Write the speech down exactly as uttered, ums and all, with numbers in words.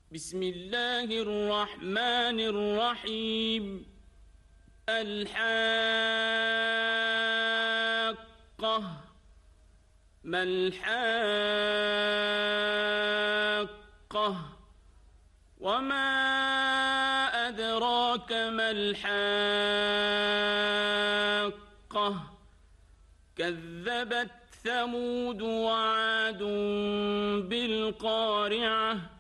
بسم الله الرحمن الرحيم الحاقة ما الحاقة وما أدراك ما الحاقة كذبت ثمود وعاد بالقارعة